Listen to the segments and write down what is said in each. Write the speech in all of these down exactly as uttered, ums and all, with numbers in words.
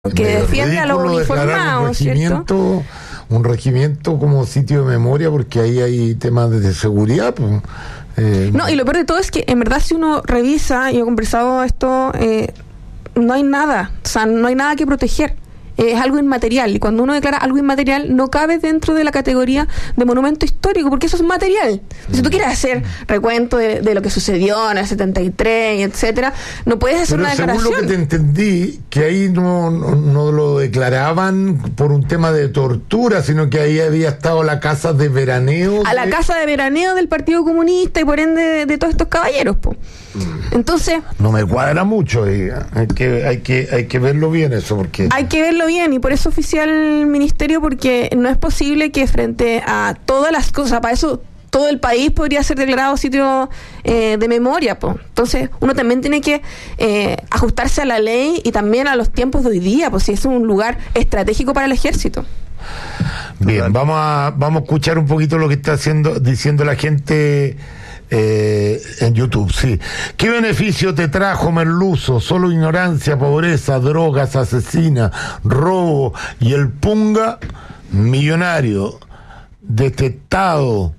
que defiende a los uniformados, ¿cierto? Un regimiento como sitio de memoria, porque ahí hay temas de seguridad, pues. Eh, no, y lo peor de todo es que en verdad si uno revisa, y he conversado esto, eh, no hay nada, o sea, no hay nada que proteger. Es algo inmaterial, y cuando uno declara algo inmaterial no cabe dentro de la categoría de monumento histórico, porque eso es material. Si tú quieres hacer recuento de, de lo que sucedió en el setenta y tres, etcétera, no puedes hacer Pero una declaración. Según lo que te entendí, que ahí no, no, no lo declaraban por un tema de tortura, sino que ahí había estado la casa de veraneo. A de... la casa de veraneo del Partido Comunista y por ende de, de todos estos caballeros, po. Entonces no me cuadra mucho, eh. hay que hay que hay que verlo bien eso, porque hay que verlo bien, y por eso oficial el ministerio, porque no es posible que frente a todas las cosas, para eso todo el país podría ser declarado sitio eh, de memoria, po. Entonces uno también tiene que eh, ajustarse a la ley y también a los tiempos de hoy día, pues si es un lugar estratégico para el ejército. Bien, vamos a vamos a escuchar un poquito lo que está haciendo diciendo la gente Eh, en YouTube, sí. ¿Qué beneficio te trajo Merluzo? Solo ignorancia, pobreza, drogas, asesina, robo y el punga millonario, detestado,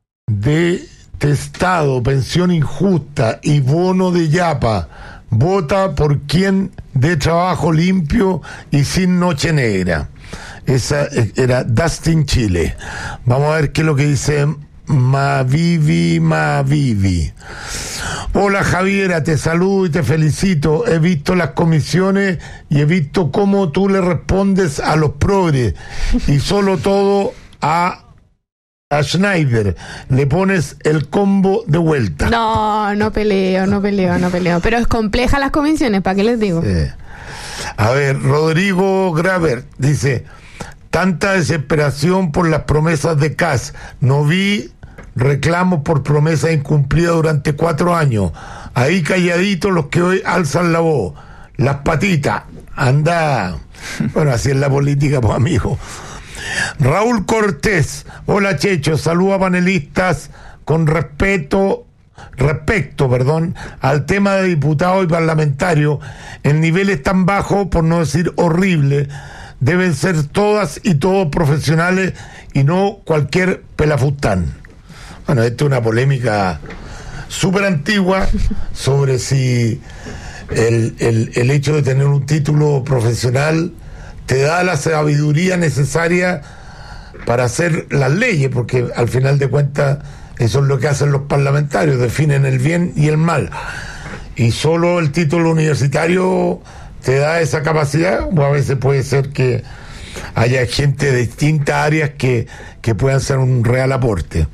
detestado, pensión injusta y bono de yapa. Vota por quien dé trabajo limpio y sin noche negra. Esa era Dustin Chile. Vamos a ver qué es lo que dice Mavivi, Mavivi. Hola Javiera, te saludo y te felicito. He visto las comisiones y he visto cómo tú le respondes a los progres y solo todo a, a Schneider le pones el combo de vuelta. No, no peleo, no peleo, no peleo. Pero es compleja las comisiones, ¿para qué les digo? Sí. A ver, Rodrigo Graver dice: tanta desesperación por las promesas de Kast. No vi reclamos por promesas incumplidas durante cuatro años. Ahí calladitos los que hoy alzan la voz. Las patitas. Anda. Bueno, así es la política, pues, amigo. Raúl Cortés. Hola, Checho. Saludo a panelistas con respeto... Respecto, perdón, al tema de diputados y parlamentarios, el nivel es tan bajo, por no decir horrible. Deben ser todas y todos profesionales y no cualquier pelafustán. Bueno, esto es una polémica súper antigua sobre si el, el, el hecho de tener un título profesional te da la sabiduría necesaria para hacer las leyes, porque al final de cuentas eso es lo que hacen los parlamentarios, definen el bien y el mal. Y solo el título universitario te da esa capacidad, o a veces puede ser que haya gente de distintas áreas que, que puedan ser un real aporte.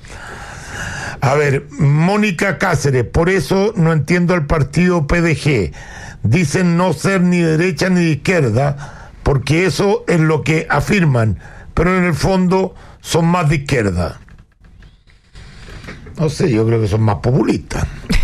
A ver, Mónica Cáceres, por eso no entiendo al partido P D G. Dicen no ser ni de derecha ni de izquierda, porque eso es lo que afirman, pero en el fondo son más de izquierda. No sé, yo creo que son más populistas.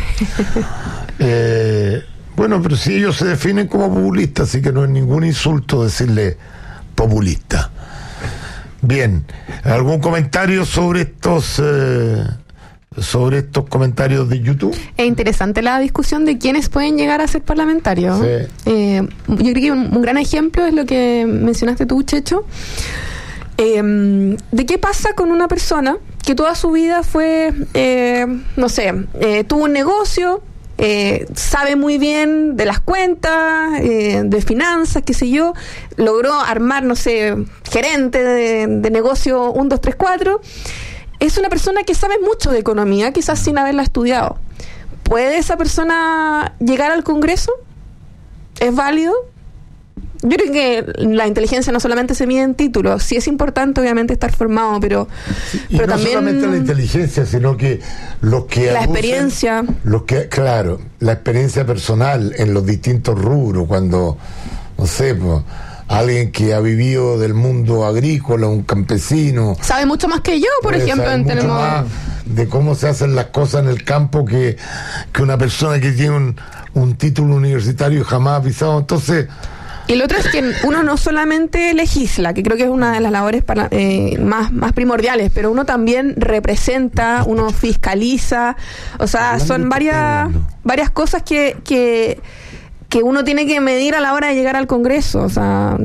eh, bueno, pero si ellos se definen como populistas, así que no es ningún insulto decirle populista. Bien, ¿algún comentario sobre estos eh, sobre estos comentarios de YouTube? Es interesante la discusión de quiénes pueden llegar a ser parlamentarios. Sí. Eh, yo creo que un, un gran ejemplo es lo que mencionaste tú, Checho. Eh, ¿de qué pasa con una persona que toda su vida fue, eh, no sé, eh, tuvo un negocio, eh, sabe muy bien de las cuentas, eh, de finanzas, qué sé yo, logró armar, no sé, gerente de, de negocio uno, dos, tres, cuatro? Es una persona que sabe mucho de economía, quizás sin haberla estudiado. ¿Puede esa persona llegar al Congreso? ¿Es válido? Yo creo que la inteligencia no solamente se mide en títulos, sí es importante obviamente estar formado, pero, sí, y pero no también solamente la inteligencia, sino que los que la aducen, experiencia, los que, claro, la experiencia personal en los distintos rubros, cuando, no sé, pues, alguien que ha vivido del mundo agrícola, un campesino, sabe mucho más que yo, por ejemplo, en mucho tenemos más de cómo se hacen las cosas en el campo que, que una persona que tiene un, un título universitario y jamás ha pisado. Entonces, y lo otro es que uno no solamente legisla, que creo que es una de las labores para, eh, más, más primordiales, pero uno también representa, uno fiscaliza, o sea, son varias varias cosas que, que que uno tiene que medir a la hora de llegar al Congreso. O sea,